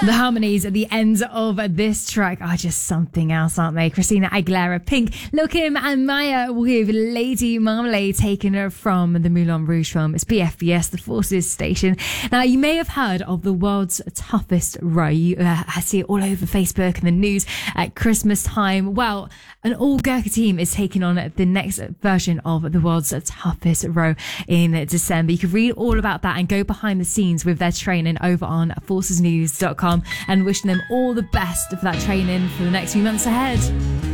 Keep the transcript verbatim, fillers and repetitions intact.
The harmonies at the end of this track are just something else, aren't they? Christina Aguilera, Pink, Lil Kim and Maya with Lady Marmalade, taken from the Moulin Rouge film. It's B F B S, the Forces station. Now, you may have heard of the world's toughest row. You uh, see it all over Facebook and the news at Christmas time. Well, an all-Gurkha team is taking on the next version of the world's toughest row in December. You can read all about that and go behind the scenes with their training over on forces news dot com, and wishing them all the best for that training for the next few months ahead.